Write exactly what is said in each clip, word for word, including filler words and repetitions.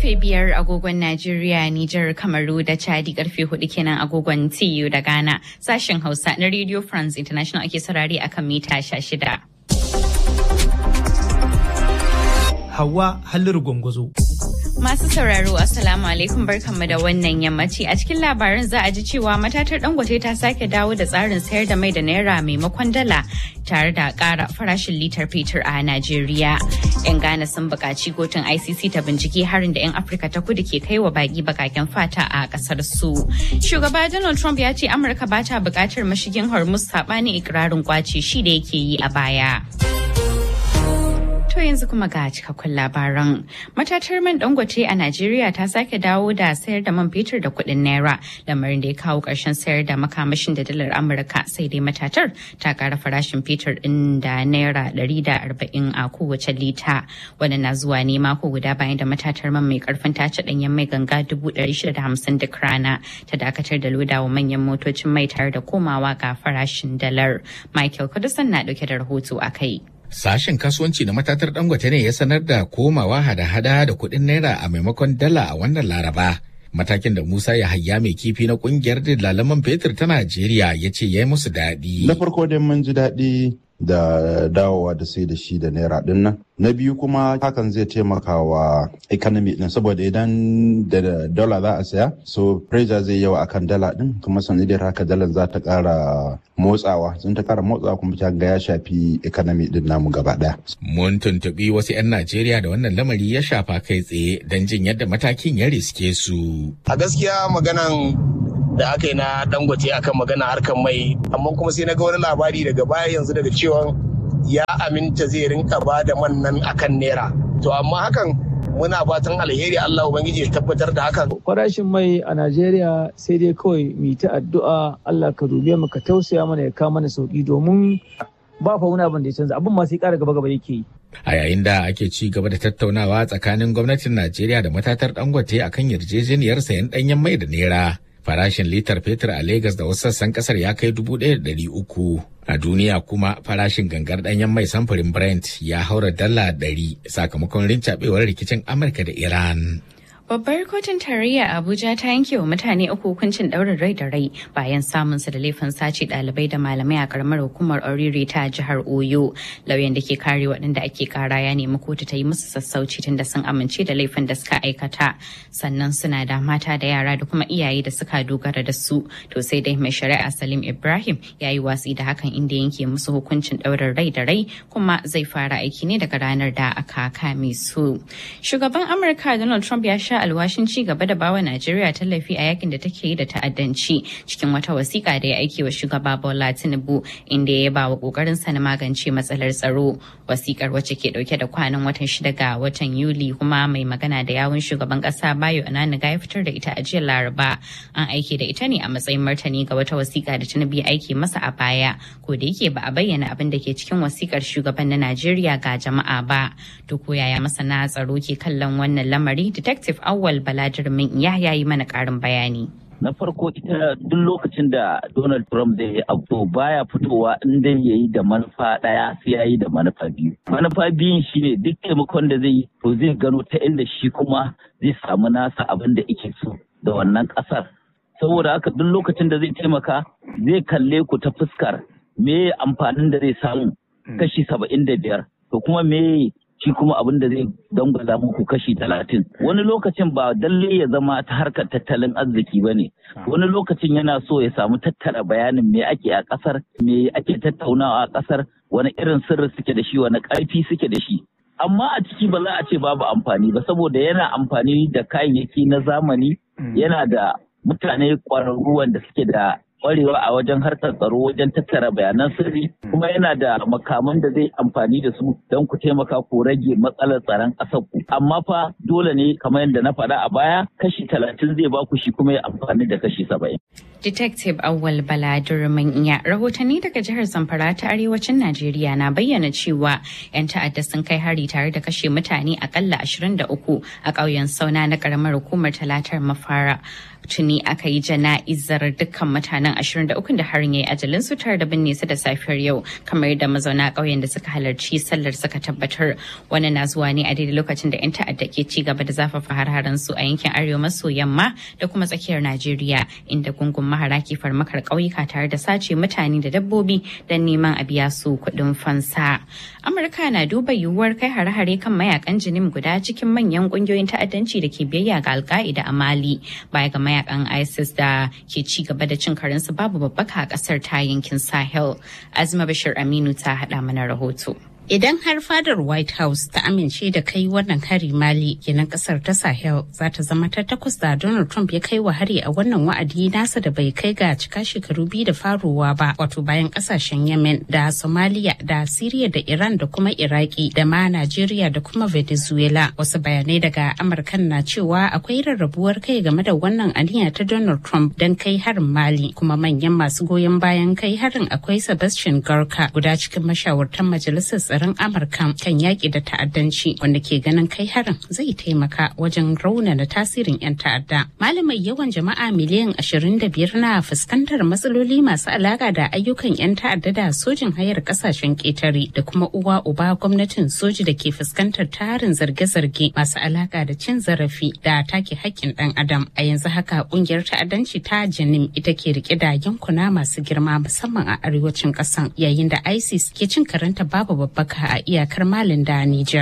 karfe biyar agogon Najeriya, Nijar, Kamaru da Chadi karfe hudu kenan agogon T U da Ghana. Sashen Hausa na Radio France International ake saurari akan mita sha shida. Hauwa Halliru Gwangwazo. Masu sauraro Assalamu alaikum barkanmu da wannan yammaci. A cikin labaran za a ji cewa matatar Dangote ta sake dawo da tsarin sayar da mai da naira maimakon dala tare da ƙara farashin litar fetur a Najeriya. 'Yan Ghana sun buƙaci kotun I C C ta bincike harin da 'yan Afirka ta kudu ke kai wa baƙi baƙaƙen fata a ƙasar su. Shugaba Donald Trump ya ce Amurka ba ta buƙatar mashigin Hormuz saɓanin ikirarin kwace shi da yake yi a baya. To yanzu kuma ga cikakkun labaran. Matatar man Dangote a Najeriya ta sake dawo da sayar da man fetur da kuɗin naira, lamarin da ya kawo ƙarshen sayar da makamashin da dalar Amurka, sai dai matatar ta ƙara farashin fetur ɗin da naira ɗari da arba'in a kowace lita. Wannan na zuwa ne mako guda bayan da matatar man mai ƙarfin tace ɗanyen mai ganga dubu ɗari shida da hamsin duk rana ta dakatar da lodawa manyan motocin mai tare da komawa ga farashin dalar. Michael Kudusan na ɗauke da rahoto a kai. Sashen kasuwanci na matatar Dangote ne ya sanar da komawa hada-hada da kuɗin naira a maimakon dala a wannan Laraba. Matakin da Musa Yahaya mai kifi na kungiyar dalaman fetur ta Najeriya ya ce ya yi musu daɗi. Na farko dai mun ji daɗi da dawowa da sai da shi da naira din nan. Na biyu kuma hakan zai taimaka wa economy din saboda idan da dala za a saya so pressure zai yawa akan dala din kuma sanadiyar haka dalar za ta ƙara motsawa sun ta ƙara motsawa kuma ta ga ya shafi economy din namu gaba ɗaya. Mun tuntuɓi wasu 'yan Najeriya da wannan lamari ya shafa kai tsaye don jin yadda matakin ya riske su. A gaskiya maganan da aka yi na Dangote akan magana harkar mai, amma kuma sai na ga wani labari daga baya yanzu daga cewa ya aminta zai rinka ba da man nan akan naira. To amma hakan muna fatan alheri, Allah ubangiji ya tabbatar da hakan. Farashin mai a Najeriya sai dai kawai mu ta addu'a Allah ka dube mu ka tausaya mana ya kawo mana sauki, domin ba fa wani abin da ya canza, abin ma sai ƙara gaba gaba yake yi. A yayin da ake ci gaba da tattaunawa tsakanin gwamnatin Najeriya da matatar Dangote akan yarjejeniyar sayan ɗanyen mai da naira. Farashin litar fetur a Legas da wasu sassan kasar ya kai dubu ɗaya da ɗari uku. A duniya kuma farashin gangar ɗanyen mai samfurin Brent ya haura dala ɗari sakamakon rincaɓewar rikicin Amurka da Iran. Babbar kotun tarayya Abuja ta yanke wa mutane uku hukuncin ɗaurin rai da rai bayan samun su da laifin sace ɗalibai da malamai a karamar hukumar Oriri ta jihar Oyo. Lauyan da ke kare waɗanda ake kara ya nemi kotu ta yi musu sassauci tunda sun amince da laifin da suka aikata. Sannan suna da mata da yara da kuma iyaye da suka dogara da su. To sai dai mai shari'a Salim Ibrahim ya yi watsi da hakan inda yanke musu hukuncin ɗaurin rai da rai kuma zai fara aiki ne daga ranar da aka kame su. Shugaban Amurka Donald Trump ya sha alwashin ci gaba da bawa Najeriya tallafi a yakin da take yi da ta'addanci cikin wata wasiƙa da ya aike wa shugaba Bola Tinubu inda ya ba wa ƙoƙarin sa na magance matsalar tsaro. Wasiƙar wacce ke ɗauke da kwanan watan shida ga watan Yuli kuma mai magana da yawun shugaban ƙasa Bayo Ananiga ya fitar da ita a jiya Laraba. An aike da ita ne a matsayin martani ga wata wasiƙa da Tinubu ya aike masa a baya, ko da yake ba a bayyana abin da ke cikin wasiƙar shugaban na Najeriya ga jama'a ba. To ko yaya masana tsaro ke kallon wannan lamari? Detective Awal Baladirmin ya yayi mana ƙarin bayani. Na farko ita duk lokacin da Donald Trump zai yi abu baya fitowa in dai yayi da manufa ɗaya sai yayi da manufa biyu. Manufa biyun shi ne duk taimakon da zai yi to zai gano ta inda shi kuma zai samu nasa abin da yake so da wannan ƙasar. Saboda haka duk lokacin da zai taimaka zai kalle ku ta fuskar me amfanin da zai samu kashi saba'in da biyar to kuma me shi kuma abin da zai dangwala muku kashi talatin. Wani lokacin ba dalle ya zama ta harkar tattalin arziki ba ne. Wani lokacin yana so ya samu tattara bayanin me ake a ƙasar, me ake tattaunawa a ƙasar, wani irin sirri suke da shi, wani ƙarfi suke da shi. Amma a ciki ba za a ce babu amfani ba saboda yana amfani da kayayyaki na zamani, yana da mutane ƙwararru wanda suke da kwarewa a wajen harkar tsaro wajen tattara bayanan sirri kuma yana da makaman da zai amfani da su don ku taimaka ku rage matsalar tsaron ƙasar ku. Amma fa dole ne kamar yadda na faɗa a baya kashi talatin zai ba ku shi kuma ya amfani da kashi saba'in. Detective Awal Bala Durmanya. Rahotanni daga jihar Zamfara ta arewacin Najeriya na bayyana cewa 'yan ta'adda sun kai hari tare da kashe mutane akalla ashirin da uku a ƙauyen Sauna na ƙaramar hukumar Talatar Mafara. Tuni aka yi jana'izar dukkan mutanen ashirin da uku da harin ya yi ajalin su tare da binne su da safiyar yau, kamar da mazauna ƙauyen da suka halarci sallar suka tabbatar. Wannan na zuwa ne a daidai lokacin da 'yan ta'adda ke ci gaba da zafafa har-haren su a yankin arewa maso yamma da kuma tsakiyar Najeriya, inda gungun mahara ke farmakar ƙauyuka tare da sace mutane da dabbobi don neman a biya su kuɗin fansa. Amurka na duba yiwuwar kai hare-hare kan mayakan jinim guda cikin manyan ƙungiyoyin ta'addanci da ke biyayya ga Al-Qaida a Mali, baya ga mayakan ISIS da ke ci gaba da cin karensu babu babbaka a ƙasar ta yankin Sahel. Azma Bashir Aminu ta haɗa mana rahoto. Idan har fadar White House ta amince da kai wannan hari Mali, kenan kasar ta Sahel za ta zama ta takwas da Donald Trump ya kai wa hari a wannan wa'adi nasa da bai kai ga cika shekaru biyu da faruwa ba, wato bayan kasashen Yemen da Somalia da Syria da Iran da kuma Iraki da ma Najeriya da kuma Venezuela. Wasu bayanai daga Amurkan na cewa akwai rarrabuwar kai game da wannan aniya ta Donald Trump don kai harin Mali, kuma manyan masu goyon bayan kai harin akwai Sebastian Gorka, guda cikin mashawartan majalisar tsaron Amurka kan yaƙi da ta'addanci, wanda ke ganin kai harin zai taimaka wajen raunana tasirin 'yan ta'adda. Malamai yawan jama'a miliyan ashirin da biyar na fuskantar matsaloli masu alaƙa da ayyukan 'yan ta'adda da sojin hayar ƙasashen ƙetare da kuma uwa uba gwamnatin soji da ke fuskantar tarin zarge-zarge masu alaƙa da cin zarafi da take haƙƙin ɗan adam. A yanzu haka ƙungiyar ta'addanci ta Janim ita ke rike da yankuna masu girma musamman a arewacin ƙasan, yayin da ISIS ke cin karanta babu babba a iyakar Malin da Nijar.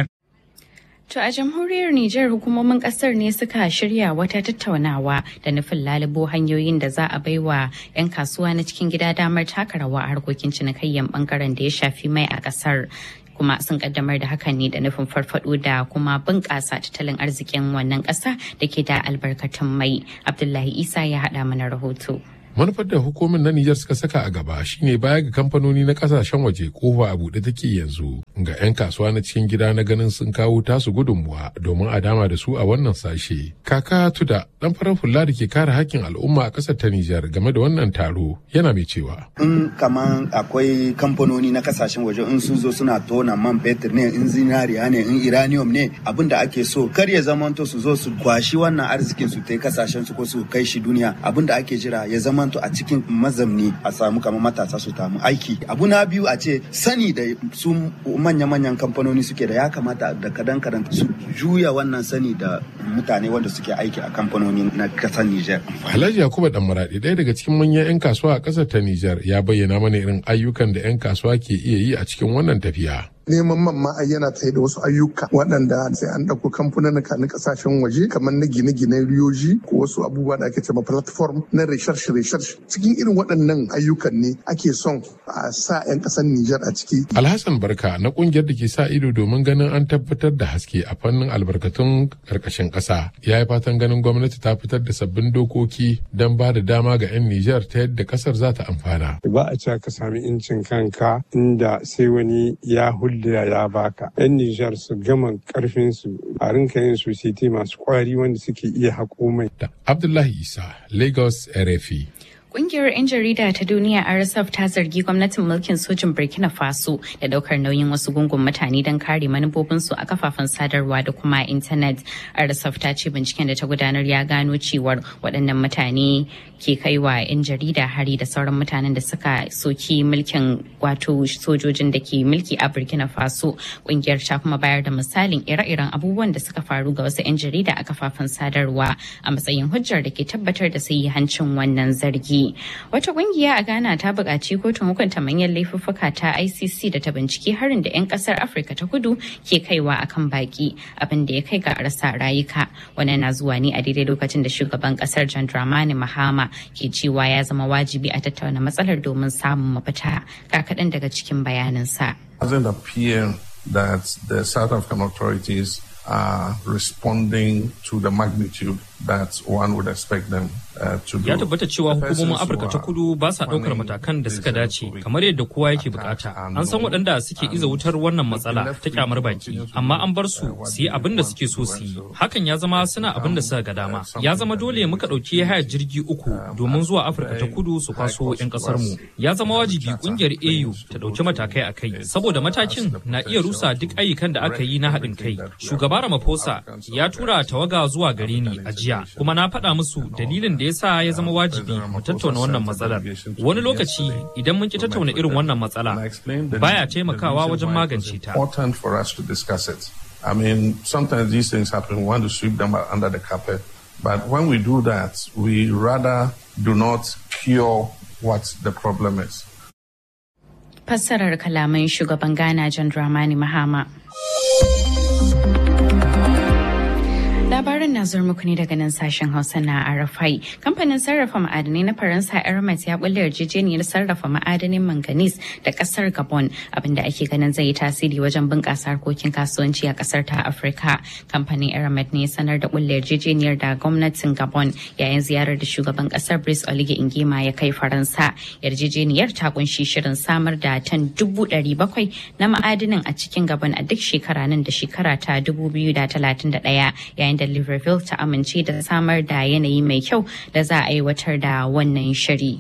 To a jamhuriyar Nijar, hukumomin kasar ne suka shirya wata tattaunawa da nufin lalubo hanyoyin da za a baiwa 'yan kasuwa na cikin gida damar taka rawa a harkokin cinikayyan bangaren da ya shafi mai a kasar. Kuma sun kaddamar da hakan ne da nufin farfado da kuma bunƙasa tattalin arzikin wannan ƙasa da ke da albarkatun mai. Abdullahi Isa ya haɗa mana rahoto. Manufar da hukumin na Nijar suka saka a gaba shine baya ga kamfanoni na kasashen waje kofa a buɗe take yanzu ga 'yan kasuwa na cikin gida na ganin sun kawo tasu gudunmuwa domin a dama da su a wannan sashe. Kaka Tuda, dan farar hula da ke kare hakkin al'umma a ƙasar ta Nijar game da wannan taro, yana mai cewa. In kaman akwai kamfanoni na kasashen waje in sun zo suna tona man fetur ne, in zinariya ne, in uranium ne, abin da ake so kar ya zamanto su zo su kwashi wannan arzikin su ta kasashen su ko su kai shi duniya. Abin da ake jira ya zama to a cikin mazamni a samu kamar matasa su tamu aiki. Abu na biyu a ce sani da su manya-manyan kamfanoni suke da ya kamata da kadan kadan su juya wannan sani da mutane wanda suke aiki a kamfanoni na kasar Nijar. Alhaji Yakubu Dan Maradi, ɗaya daga cikin manyan 'yan kasuwa a ƙasar ta Nijar, ya bayyana mana irin ayyukan da 'yan kasuwa ke iya yi a cikin wannan tafiya. Neman man ma yana tsaye da wasu ayyuka waɗanda sai an ɗauko kamfanin na kasashen waje kamar na gine-ginen riyoji ko wasu abubuwa da ake cewa platform na research research. Cikin irin waɗannan ayyukan ne ake son a sa 'yan ƙasar Nijar a ciki. Alhassan Barka na ƙungiyar da ke sa ido domin ganin an tabbatar da haske a fannin albarkatun ƙarƙashin ƙasa, ya yi fatan ganin gwamnati ta fitar da sabbin dokoki don ba da dama ga 'yan Nijar ta yadda ƙasar za ta amfana. Ba a ce ka sami incin kanka inda sai wani ya hulɗa da ya baka. 'Yan Nijar su gama karfin su a rinka yin society masu kwari wanda suke iya haƙo mai. Abdullahi Isa, Lagos, R F I. Ƙungiyar 'yan jarida ta duniya R S F ta zargi gwamnatin mulkin sojin Burkina Faso da daukar nauyin wasu gungun mutane don kare manufofinsu a kafafen sadarwa da kuma intanet. R S F ta ce binciken da ta gudanar ya gano cewar waɗannan mutane ke kaiwa 'yan jarida hari da sauran mutanen da suka soki mulkin wato sojojin da ke mulki a Burkina Faso. Ƙungiyar ta kuma bayar da misalin ire-iren abubuwan da suka faru ga wasu 'yan jarida a kafafen sadarwa a matsayin hujjar da ke tabbatar da sahihancin wannan zargi. Wata kungiya a Ghana ta buƙaci kotun hukunta manyan laifuffuka ta I C C da ta binciki harin da 'yan ƙasar Afirka ta Kudu ke kaiwa akan baki, abin da ya kai ga rasa rayuka. Wannan na zuwa ne a daidai lokacin da shugaban ƙasar John Dramani Mahama ke cewa ya zama wajibi a tattauna matsalar domin samun mafita. Ga kaɗan daga cikin bayaninsa. Doesn't appear that the South African authorities are responding to the magnitude that one would expect them uh, to do. Ya tabbata cewa hukumomin Afirka ta Kudu ba sa ɗaukar matakan da suka dace kamar yadda kowa yake bukata. An san waɗanda suke iza wutar wannan matsala ta kyamar baki, amma an bar su su yi abin da suke so su yi. Hakan ya zama suna abin da suka ga dama. Ya zama dole muka ɗauki hayar jirgi uku domin zuwa Afirka ta Kudu su kwaso 'yan ƙasar mu. Ya zama wajibi ƙungiyar A U ta ɗauki matakai a kai, saboda matakin na iya rusa duk ayyukan da aka yi na haɗin kai. Shugaba Ramaphosa ya tura tawaga zuwa gare ni a jiya, kuma na faɗa musu dalilin da ya sa ya zama wajibi mu tattauna wannan matsalar. Wani lokaci idan mun ki tattauna irin wannan matsala baya taimakawa wajen magance ta. I mean, sometimes these things happen. We want to sweep them under the carpet. But when we do that, we rather do not cure what the problem is. Fassarar kalaman shugaban Ghana John Dramani Mahama. Labarin na zuwa muku ne daga nan sashen Hausa na Arafai. Kamfanin sarrafa ma'adanai na Faransa Eramet ya bulle yarjejeniyar sarrafa ma'adanin manganese da kasar Gabon, abinda ake ganin zai yi tasiri wajen bunƙasa harkokin kasuwanci a kasar ta Afirka. Kamfanin Eramet ne sanar da bulle yarjejeniyar da gwamnatin Gabon yayin ziyarar da shugaban kasar Brice Oligui Nguema ya kai Faransa. Yarjejeniyar ta kunshi shirin samar da tan dubu ɗari bakwai na ma'adanin a cikin Gabon a duk shekara nan da shekara ta dubu biyu da talatin da ɗaya, yayin da Libreville ta amince da samar da yanayi mai kyau da za a aiwatar da wannan shiri.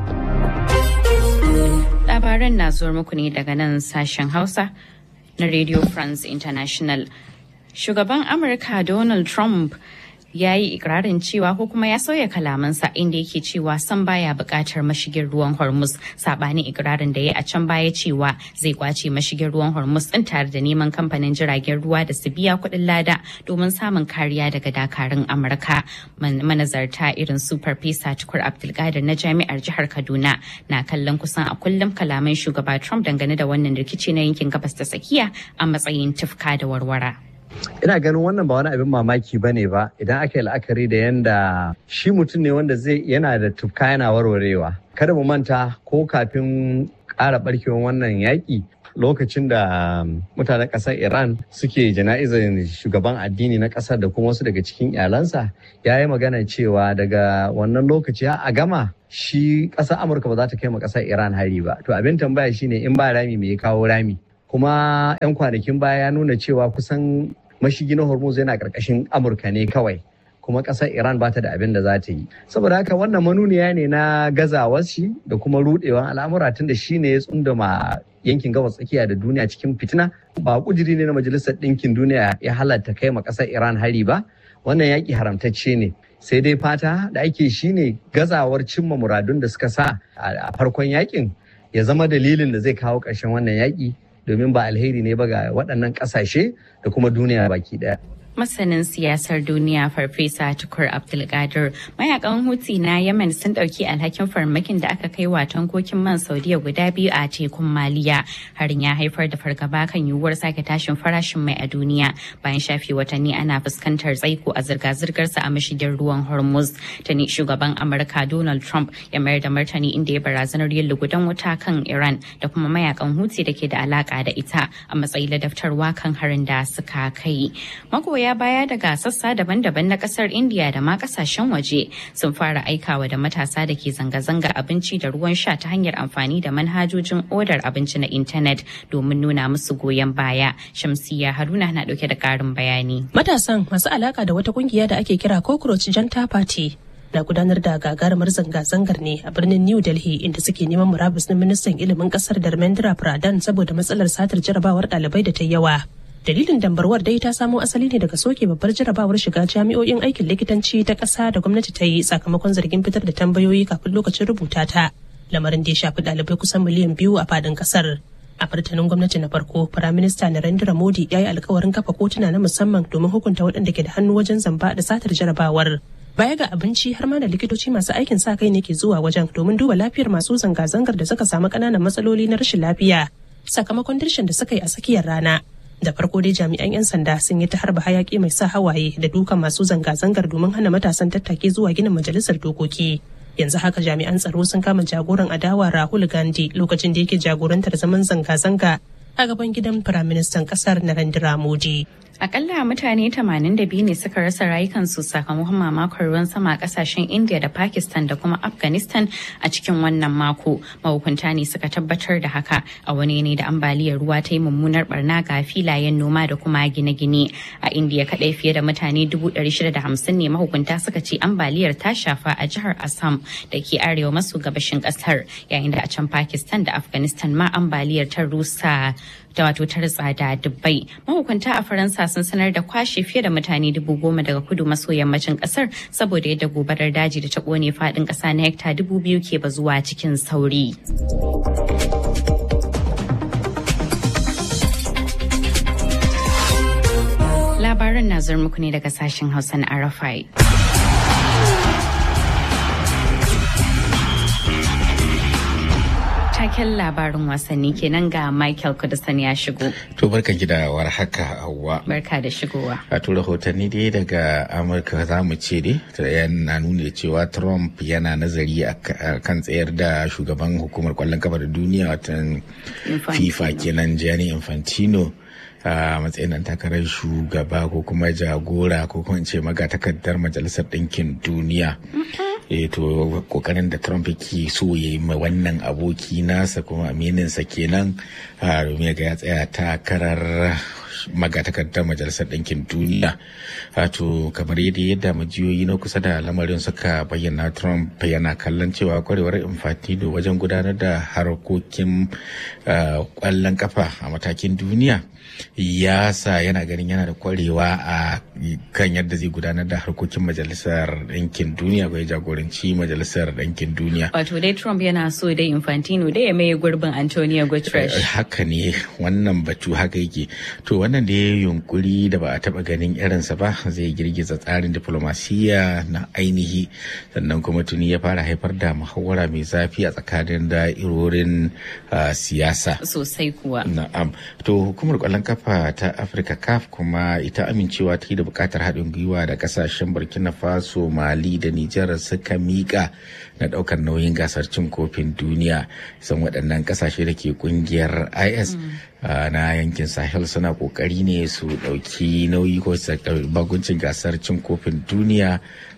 Labaran na zuwa muku ne daga nan sashen Hausa na Radio France International. Shugaban Amurka Donald Trump ya yi ikirarin cewa ko kuma ya sauya kalamansa inda yake cewa san baya buƙatar mashigin ruwan Hormuz, sabanin ikirarin da ya a can baya cewa zai kwace mashigin ruwan Hormuz din tare da neman kamfanin jiragen ruwa da su biya kuɗin lada domin samun kariya daga dakarun Amurka. Manazarta irin su Farfesa Tukur Abdulkadir na Jami'ar Jihar Kaduna na kallon kusan a kullum kalaman shugaba Trump dangane da wannan rikici na yankin Gabas ta Tsakiya a matsayin tufka da warwara. Ina ganin wannan ba wani abin mamaki ba ne ba idan aka yi la'akari da yanda shi mutum ne wanda zai yana da tufka yana warwarewa. Kada mu manta ko kafin ƙara barkewar wannan yaƙi lokacin da mutanen ƙasar Iran suke jana'izar shugaban addini na ƙasar da kuma wasu daga cikin iyalansa, ya yi magana cewa daga wannan lokaci a gama shi ƙasar Amurka ba za ta kai ma ƙasar Iran hari ba. To abin tambaya shine in ba rami me ya kawo rami? Kuma 'yan kwanakin baya ya nuna cewa kusan mashigi na Hormuz yana karkashin Amurka ne kawai, kuma ƙasar Iran ba ta da abin da za ta yi. Saboda haka wannan manuniya ne na gazawar shi da kuma rudewan al'amura, tun da shi ne ya tsundama yankin gabas tsakiya da duniya cikin fitina. Ba kudiri ne na Majalisar Ɗinkin Duniya ya halatta kai ma ƙasar Iran hari ba. Wannan yaƙi haramtacce ne. Sai dai fata da ake shi ne gazawar cimma muradun da suka sa a farkon yaƙin ya zama dalilin da zai kawo ƙarshen wannan yaƙi, domin ba alheri ne ba ga waɗannan ƙasashe da kuma duniya baki ɗaya. Masanin siyasar duniya Farfesa Tukur Abdulkadir. Mayakan Houthi na Yemen sun ɗauki alhakin farmakin da aka kai wa tankokin man Saudiya guda biyu a tekun Maliya. Harin ya haifar da fargaba kan yiwuwar sake tashin farashin mai a duniya bayan shafe watanni ana fuskantar tsaiko a zirga-zirgarsa a mashigin ruwan Hormuz. Tani shugaban Amurka Donald Trump ya mayar da martani inda ya barazanar yin lugudan wuta kan Iran da kuma mayakan Houthi da ke da alaka da ita a matsayin ladabtarwa kan harin da suka kai. Magoya baya daga sassa daban-daban na kasar India da ma kasashen waje sun fara aikawa da matasa da ke zanga-zanga abinci da ruwan sha ta hanyar amfani da manhajojin odar abinci na intanet domin nuna musu goyon baya. Shamsiya Haruna na dauke da karin bayani. Matasan masu alaka da wata kungiya da ake kira Cockroach Janta Party na gudanar da gagarumar zanga-zangar ne a birnin New Delhi, inda suke neman murabus na ministan ilimin kasar Dharmendra Pradhan saboda matsalar satar jarabawar ɗalibai da ta yawa. Dalilin dambarwar dai ta samo asali ne daga soke babbar jarabawar shiga jami'o'in aikin likitanci ta ƙasa da gwamnati ta yi sakamakon zargin fitar da tambayoyi kafin lokacin rubuta ta, lamarin da ya shafi ɗalibai kusan miliyan biyu a faɗin ƙasar. A martanin gwamnati na farko, Firaminista Narendra Modi ya yi alkawarin kafa kotuna na musamman domin hukunta waɗanda ke da hannu wajen zamba da satar jarabawar. Baya ga abinci, har ma da likitoci masu aikin sa kai ne ke zuwa wajen domin duba lafiyar masu zanga-zangar da suka samu ƙananan matsaloli na rashin lafiya sakamakon dirshin da suka yi a tsakiyar rana. Da farko dai jami'an 'yan sanda sun yi ta harba hayaki mai sa hawaye da dukan masu zanga-zangar domin hana matasan tattake zuwa ginin majalisar dokoki. Yanzu haka jami'an tsaro sun kama jagoran adawa Rahul Gandhi lokacin da yake jagorantar zaman zanga-zanga a gaban gidan Firaministan ƙasar Narendra Modi. Akalla mutane tamanin da biyu ne suka rasa rayukansu sakamakon mamakon ruwan sama a kasashen India da Pakistan da kuma Afghanistan a cikin wannan mako. Mahukunta ne suka tabbatar da haka a wani ne da ambaliyar ruwa ta yi mummunar barna ga filayen noma da kuma gine-gine. A India kadai fiye da mutane dubu ɗari shida da hamsin ne mahukunta suka ce ambaliyar ta shafa a jihar Assam da ke arewa maso gabashin kasar, yayin da a can Pakistan da Afghanistan ma ambaliyar ta rusa da wato ta ritsa da dubbai. Mahukunta a Faransa sun sanar da kwashe fiye da mutane dubu goma daga kudu maso yammacin kasar saboda yadda gobarar daji da ta kone fadin kasa na hekta dubu biyu ke bazuwa cikin sauri. Labaran na zuwa muku ne daga sashen Hausa na Arafai. Taken labarin wasanni kenan ga Michael Kudusan ya shigo. To barka gida war haka Hauwa. Barka da shigowa. A to rahotanni dai daga Amurka za mu ce dai yana nuna cewa Trump yana nazari a kan tsayar da shugaban hukumar kwallon kafa da duniya watan FIFA kenan Gianni Infantino a matsayin nan takarar shugaba ko kuma jagora ko kuma ce magatakardar majalisar ɗinkin duniya. E to kokarin da Trump ke so ya yi ma wannan aboki nasa kuma amininsa kenan a domin ga ya tsaya takarar magatakardar majalisar ɗinkin duniya. To kamar yadda yadda majiyoyi na kusa da lamarin suka bayyana, Trump yana kallon cewa kwarewar Infantino wajen gudanar da harkokin kwallon kafa a matakin duniya ya sa yana ganin yana da kwarewa a kan yadda zai gudanar da harkokin majalisar ɗinkin duniya ko ya jagoranci majalisar ɗinkin duniya. Wato dai Trump yana so dai Infantino dai ya maye gurbin Antonio Guterres. Haka ne, wannan batu haka yake. To wannan da ya yunkuri da ba a taba ganin irinsa ba zai girgiza tsarin diplomasiya na ainihi, sannan kuma tuni ya fara haifar da muhawara mai zafi a tsakanin da'irorin siyasa. Sosai kuwa. Na'am. To hukumar kwallon kafa ta Africa C A F kuma ita amincewa ta yi da bukatar haɗin gwiwa da kasashen Burkina Faso, Mali da Nijar suka miƙa na ɗaukar nauyin gasar cin kofin duniya. San waɗannan kasashe da ke ƙungiyar I S na yankin Sahel suna ƙoƙari ne su ɗauki nauyi ko baguncin gasar cin kofin duniya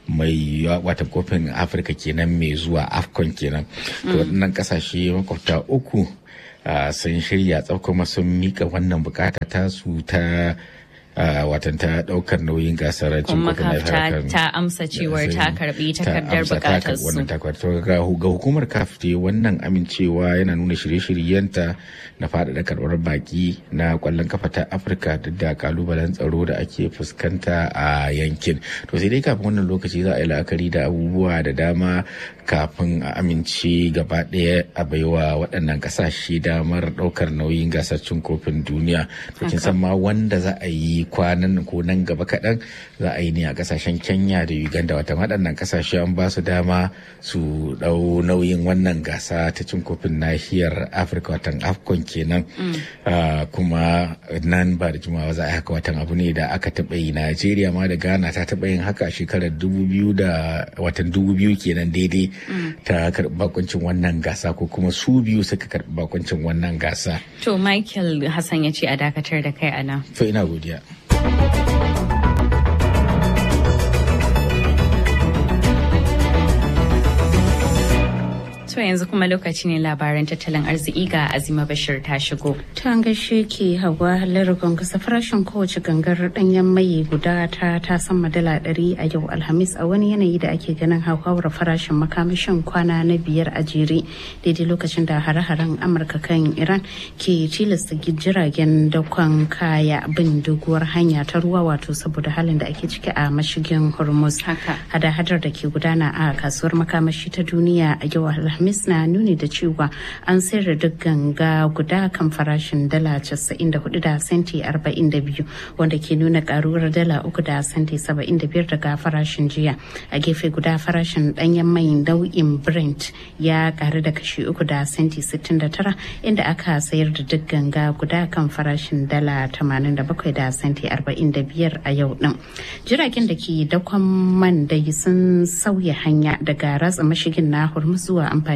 mai watan kofin Afirka kenan mai zuwa AFCON kenan. To waɗannan kasashe makwabta uku Uh, sun shirya tsaf kuma sun mika wannan bukata tasu ta uh, watan ta daukar nauyin gasar cin kofin Afirka. Ta amsa cewar ta karbi takardar bukatar su. Ga hukumar C A F wannan amincewa yana nuna shirye-shiryenta na faɗaɗa karɓar baki na ƙwallon kafa ta Afirka duk da kalubalen tsaro da ake fuskanta a yankin. To sai dai kafin wannan lokaci za a yi la'akari da abubuwa da dama kafin a amince gaba ɗaya a baiwa waɗannan ƙasashe damar ɗaukar nauyin gasar cin kofin duniya. To kin san ma wanda za a yi kwanan ko nan gaba kaɗan za a yi ne a ƙasashen Kenya da Uganda. Watan waɗannan ƙasashe an ba su dama su ɗau nauyin wannan gasa ta cin kofin nahiyar Afirka watan AFCON kenan. Uh, kuma nan ba da jimawa za a yi haka. Watan abu ne da aka taɓa yi. Najeriya ma da Ghana ta taɓa yin haka a shekarar dubu biyu da watan dubu biyu kenan daidai ta karɓi bakuncin wannan gasa ko kuma su biyu suka karɓi bakuncin wannan gasa. To Michael Hassan ya ce a dakatar da kai a nan. To ina godiya. To yanzu kuma lokaci ne labaran tattalin arziki ga Azima Bashir ta shigo. Ta gaishe ke Hauwa Larukon kasa farashin kowace gangar danyen mai guda ta ta sama dala ɗari a yau Alhamis a wani yanayi da ake ganin hauhawar farashin makamashin kwana na biyar a jere daidai lokacin da hare-haren Amurka kan Iran ke tilasta jiragen dakon kaya bin doguwar hanya ta ruwa wato saboda halin da ake ciki a mashigin Hormuz. Hada-hadar da ke gudana a kasuwar makamashi ta duniya a yau Alhamis na nuni da cewa an sayar da duk ganga guda kan farashin dala casa'in da hudu da senti arba'in da biyu wanda ke nuna karuwar dala uku da senti saba'in da biyar daga farashin jiya. A gefe guda farashin danyen mai nau'in Brent ya karu da kashi uku da senti sittin da tara inda aka sayar da duk ganga guda kan farashin dala tamanin da bakwai da senti arba'in da biyar a yau din. Jiragen da ke dakon man dai sun sauya hanya daga ratsa mashigin na Hormuz zuwa amfani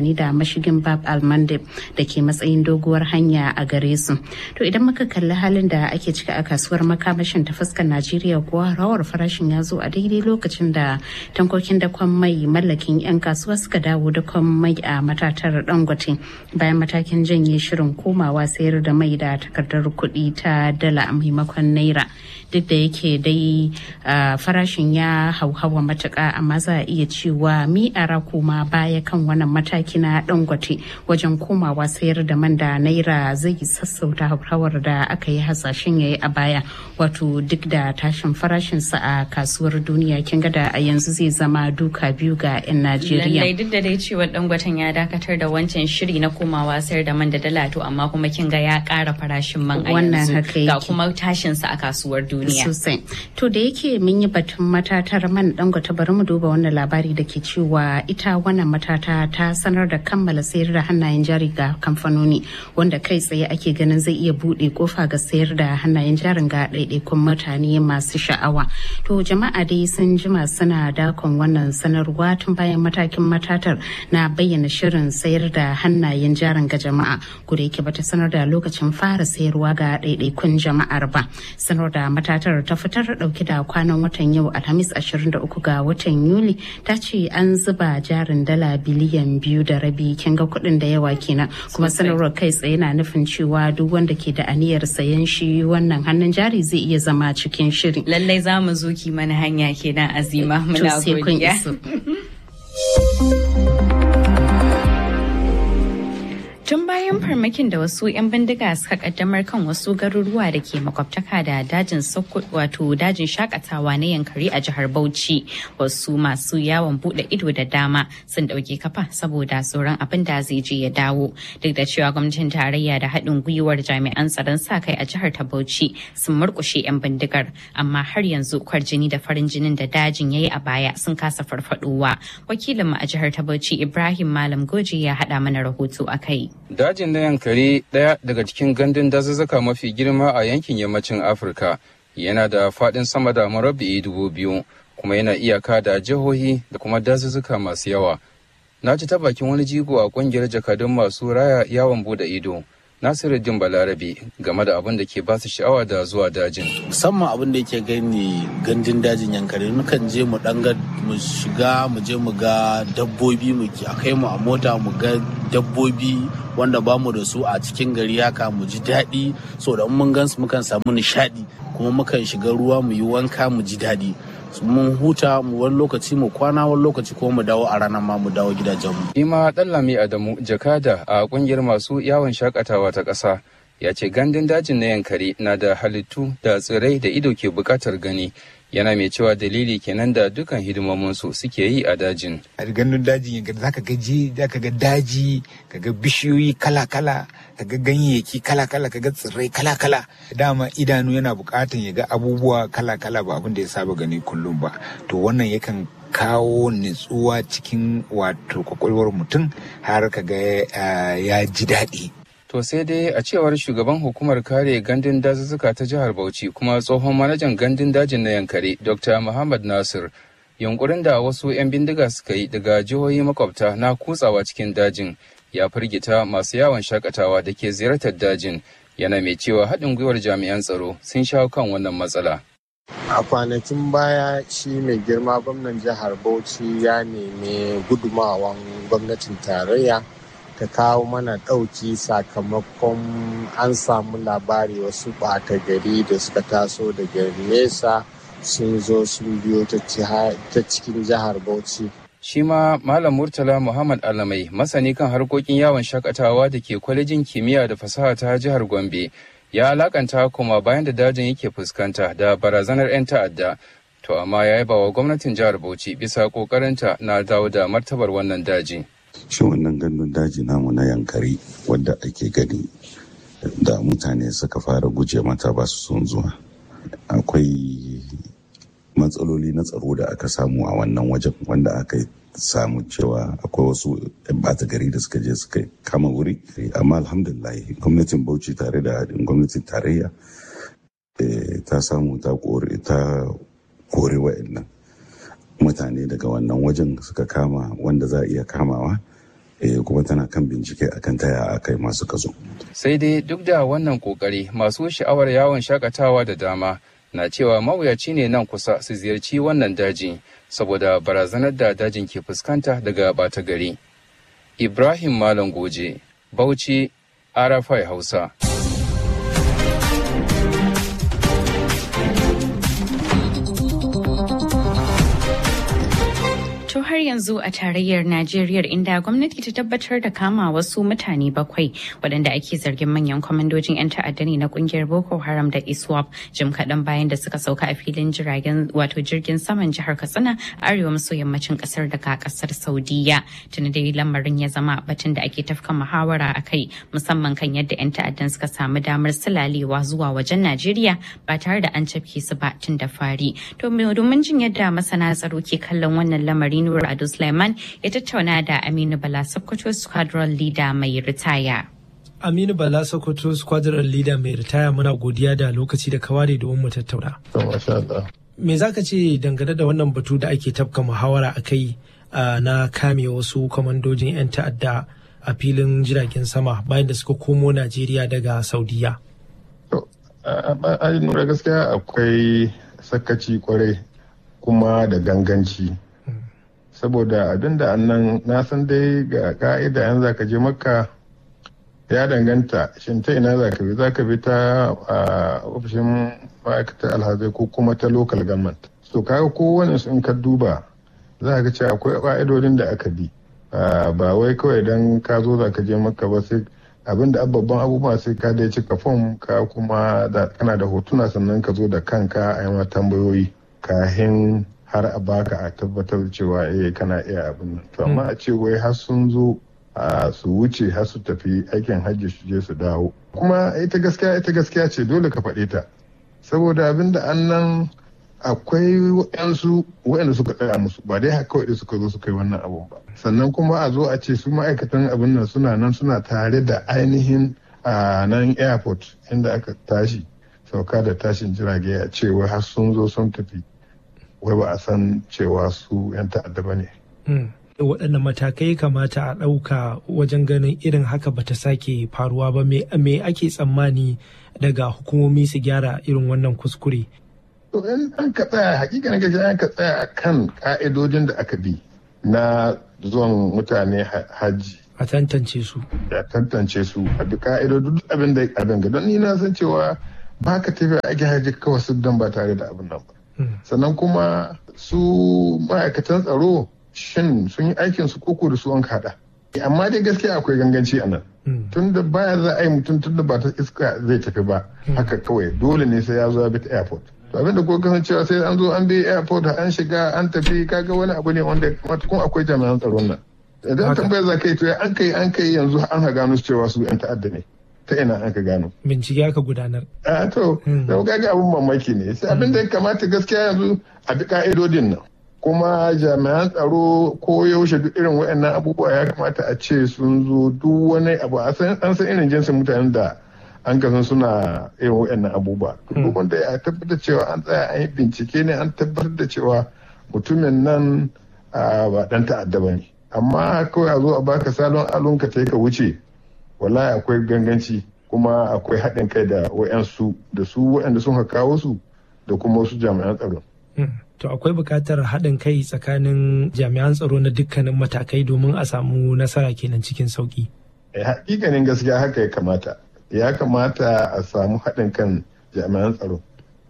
amfani da mashigin Bab al-Mandeb da ke matsayin doguwar hanya a gare su. To idan muka kalli halin da ake ciki a kasuwar makamashin ta fuskar Najeriya kuwa rawar farashin ya zo a daidai lokacin da tankokin dakon mai mallakin 'yan kasuwa suka dawo dakon mai a matatar Dangote bayan matakin janye shirin komawa sayar da mai da takardar kuɗi ta dala a maimakon naira. Duk da yake dai farashin ya hauhawa matuƙa amma za a iya cewa mi'ara koma baya kan wannan mataki na Dangote wajen komawa sayar da man da naira zai sassauta hauhawar da aka yi hasashen yayi a baya, wato duk da tashin farashinsa a kasuwar duniya kin ga da a yanzu zai zama duka biyu ga 'yan Najeriya. Lallai duk da dai cewa Dangoten ya dakatar da wancan shiri na komawa sayar da man da dala to amma kuma kin ga ya ƙara farashin man a yanzu ga kuma tashinsa a kasuwar duniya. Sosai. To da yake mun yi batun matatar man Dangote bari mu duba wannan labari da ke cewa ita wannan matata ta sanar da kammala sayar da hannayen jari ga kamfanoni wanda kai tsaye ake ganin zai iya buɗe kofa ga sayar da hannayen jarin ga ɗaiɗaikun mutane masu sha'awa. To jama'a dai sun jima suna dakon wannan sanarwa tun bayan matakin matatar na bayyana shirin sayar da hannayen jarin ga jama'a, ko da yake bata sanar da lokacin fara sayarwa ga ɗaiɗaikun jama'ar ba. Sanar da matatar ta fitar dauke da kwanan watan yau Alhamis ashirin da uku ga watan Yuli ta ce an zuba jarin dala biliyan biyu da rabi, kin ga kuɗin da yawa kenan, kuma sanarwar kai tsaye na nufin cewa duk wanda ke da aniyar sayan shi wannan hannun jari zai iya zama cikin shiri. Lallai za mu zo ki mana hanya kenan Azima, muna godiya. Tun bayan farmakin da wasu 'yan bindiga suka kaddamar kan wasu garuruwa da ke makwabtaka da dajin Sokoto wato dajin shakatawa na Yankari a jihar Bauchi, wasu masu yawon bude ido da dama sun dauke kafa saboda tsoron abin da zai je ya dawo. Duk da cewa gwamnatin tarayya da haɗin gwiwar jami'an tsaron sa kai a jihar ta Bauchi sun murkushe 'yan bindigar, amma har yanzu kwarjini da farin jinin da dajin yayi a baya sun kasa farfadowa. Wakilinmu a jihar ta Bauchi Ibrahim Malam Goji ya haɗa mana rahoto a kai. Dajin na Yankari, ɗaya daga cikin gandun dazuzzuka mafi girma a yankin yammacin Afirka, yana da faɗin sama da murabba'i dubu biyu, kuma yana iyaka da jihohi da kuma dazuzzuka masu yawa. Na ji ta bakin wani jigo a ƙungiyar jakadun masu raya yawon bude ido, Nasiruddin Balarabe, game da abin da ke ba su sha'awa da zuwa dajin. Musamman abin da yake gani gandun dajin Yankari, mukan je mu ɗanga mu shiga mu je mu ga dabbobi, mu a kai mu a mota mu ga dabbobi wanda ba mu da su a cikin gari haka mu ji daɗi, so da mun gansu mukan samu nishaɗi, kuma mukan shiga ruwa mu yi wanka mu ji daɗi. Mun huta mu wani lokaci mu kwana wani lokaci ko mu dawo a ranar ma mu dawo gidajenmu. Ima Ɗanlami Adamu, jakada a ƙungiyar masu yawon shakatawa ta ƙasa, ya ce gandun dajin na Yankari na da halittu da tsirrai da ido ke buƙatar gani. Yana mai cewa dalili kenan da dukan hidimominsu suke yi a dajin. A gandun dajin Yankari zaka ga ji, zaka ga daji, kaga bishiyoyi kala-kala, kaga ganyayyaki kala-kala, kaga tsirrai kala-kala. Dama idanu yana buƙatar ya ga abubuwa kala-kala ba abin da ya saba gani kullum ba. To wannan yakan kawo nutsuwa cikin wato kwakwalwar mutum har kaga ya ji daɗi. To sai dai a cewar shugaban hukumar kare gandun dazuzzuka ta jihar Bauchi kuma tsohon manajan gandun dajin na Yankari, Doctor Muhammad Nasir, yunkurin da wasu 'yan bindiga suka yi daga jihohi makwabta na kutsawa cikin dajin ya firgita masu yawon shakatawa da ke ziyartar dajin, yana mai cewa haɗin gwiwar jami'an tsaro sun shawo kan wannan matsala. A kwanakin baya shi mai girma gwamnan jihar Bauchi ya nemi gudumawan gwamnatin tarayya ta kawo mana ɗauki sakamakon an samu labari wasu ɓata gari da suka taso daga nesa sun zo sun biyo ta cikin jihar Bauchi. Shi ma Malam Murtala Muhammad Alamai, masani kan harkokin yawon shakatawa da ke kwalejin kimiyya da fasaha ta jihar Gombe, ya alakanta kuma bayan da dajin yake fuskanta da barazanar 'yan ta'adda. To amma ya yaba wa gwamnatin jihar Bauchi bisa ƙoƙarinta na dawo da martabar wannan daji. Shi wannan gandun daji namu na Yankari wadda ake gani da mutane suka fara guje mata ba su son zuwa. Akwai matsaloli na tsaro da aka samu a wannan wajen wanda aka samu cewa akwai wasu yan bata gari da suka je suka kama wuri. Amma alhamdulillah gwamnatin Bauchi tare da haɗin gwamnatin tarayya ta samu ta kore wa'annan mutane daga wannan wajen suka kama wanda za a iya kamawa kuma tana kan bincike akan ta ya akai masu kazo. Sai dai duk da wannan kokari masu sha'awar yawon shakatawa da dama na cewa mawuyaci ne nan kusa su ziyarci wannan daji saboda barazanar da dajin ke fuskanta daga bata gari. Ibrahim Malam Goje, Bauchi, Arafai Hausa. To har yanzu a tarayyar Najeriya inda gwamnati ta tabbatar da kama wasu mutane bakwai waɗanda ake zargin manyan kwamandojin 'yan ta'adda ne na kungiyar Boko Haram da ISWAP jim kaɗan bayan da suka sauka a filin jiragen wato jirgin saman jihar Katsina a arewa maso yammacin ƙasar daga ƙasar Saudiya. Tuni dai lamarin ya zama batun da ake tafka muhawara a kai musamman kan yadda 'yan ta'addan suka samu damar silalewa zuwa wajen Najeriya ba tare da an cafke su ba tun da fari. To domin jin yadda masana tsaro ke kallon wannan lamari Nur Ado Suleiman ya tattauna da Aminu Bala Sokoto Squadron Leader mai ritaya. Aminu Bala Sokoto Squadron Leader mai ritaya muna godiya da lokaci da kaware domin mu tattauna. Me za ka ce dangane da wannan batu da ake tafka muhawara a kai na kame wasu kwamandojin 'yan ta'adda a filin jiragen sama bayan da suka komo Najeriya daga Saudiya? A nura gaskiya akwai sakaci kwarai kuma da ganganci. Saboda abinda annan na san dai ga ka'ida yan zaka je makka ya danganta shin ta ina zaka bi zaka bi ta ofishin ma'aikatar alhazai ko kuma ta local government. So kaga kowane su in ka duba za ka ce akwai ka'idodin da aka bi ba wai kawai dan ka zo zaka je makka ba sai abinda babban abubuwa sai ka dai cika fom ka kuma da kana da hotuna sannan ka zo da kanka a yi tambayoyi kahin har a baka a tabbatar cewa eh kana iya abin nan to amma a ce wai har sun zo a su wuce har su tafi aikin hajji su je su dawo kuma ita gaskiya ita gaskiya ce dole ka faɗe ta saboda abin da annan akwai waɗansu waɗanda suka tsaya musu ba dai haka kawai suka zo su kai wannan abun ba sannan kuma a zo a ce su ma'aikatan abin nan suna nan suna tare da ainihin a nan airport inda aka tashi sauka da tashin jirage a ce wai har sun zo sun tafi wai ba a san cewa su 'yan ta'adda ba ne. Waɗannan matakai kamata a ɗauka wajen ganin irin haka bata sake faruwa ba me ake tsammani daga hukumomi su gyara irin wannan kuskure. To in an ka tsaya hakika na gaji an ka tsaya a kan ƙa'idojin da aka bi na zuwan mutane hajji. A tantance su. A tantance su a bi ƙa'idodin abin da abin ga don ni na san cewa ba ka tafiya ake hajji kawai su dan ba tare da abin nan ba. Sannan kuma su ma'aikatan tsaro shin sun yi aikin su koko da su an kada amma dai gaskiya akwai ganganci a nan tun da baya za a yi mutum tun da ba ta iska zai tafi ba haka kawai dole ne sai ya zo ya bi ta airport to abin da ko kasancewa sai an zo an bi airport an shiga an tafi kaga wani abu ne wanda kuma akwai jami'an tsaron nan idan tambayar za ka yi to an kai an kai yanzu an ha gano cewa su yan ta'adda ne ta ina aka gano. Bincike aka gudanar. A to, da gaga abin mamaki ne. Sai abin da ya kamata gaskiya yanzu a bi ka'idodin nan. Kuma jami'an tsaro ko yaushe duk irin waɗannan abubuwa ya kamata a ce sun zo duk wani abu an san irin jinsin mutanen da an kasan suna irin waɗannan abubuwa. Duk wanda ya tabbatar cewa an tsaya an yi bincike ne an tabbatar da cewa mutumin nan ba ɗan ta'adda ba ne. Amma kawai a zo a baka salon alon ka ka wuce. Wallahi akwai ganganci kuma akwai haɗin kai da wayansu da su waɗanda sun kawo su da kuma wasu jami'an tsaro. To akwai buƙatar haɗin kai tsakanin jami'an tsaro na dukkanin matakai domin a samu nasara kenan cikin sauƙi. Hakikanin gaskiya haka ya kamata. Ya kamata a samu haɗin kan jami'an tsaro.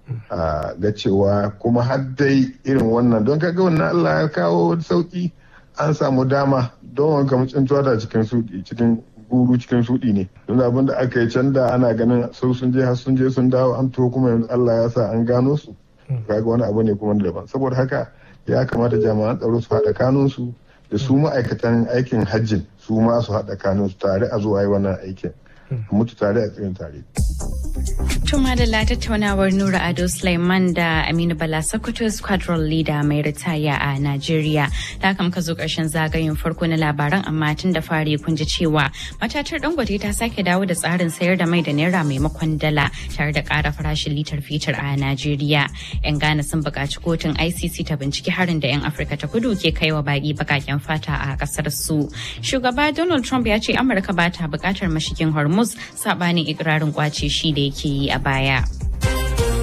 A ga cewa kuma har dai irin wannan don kaga wannan Allah ya kawo sauƙi an samu dama don wanka mucin tuwa cikin suɗi cikin guru cikin suɗi ne don abin da aka yi can da ana ganin sau sun je har sun je sun dawo an to kuma yanzu Allah ya sa an gano su kaga wani abu ne kuma daban saboda haka ya kamata jami'an tsaro su haɗa kanunsu da su ma'aikatan aikin hajjin su ma su haɗa kanunsu tare a zuwa yi wannan aikin mutu tare a tsirin tare. Tuma da la tattaunawar Nura Ado Sulaiman da Aminu Bala Sokoto Squadron Leader mai ritaya a Najeriya. Da kam ka zo ƙarshen zagayen farko na labaran amma tun da fari kun ji cewa matatar Dangote ta sake dawo da tsarin sayar da mai da naira maimakon dala tare da ƙara farashin litar fetur a Najeriya. 'Yan Ghana sun buƙaci kotun I C C ta binciki harin da 'yan Afirka ta Kudu ke kai wa baƙi baƙaƙen fata a ƙasar su. Shugaba Donald Trump ya ce Amurka ba ta buƙatar mashigin Hormuz saɓanin ikirarin kwace shi da yake yi a baya.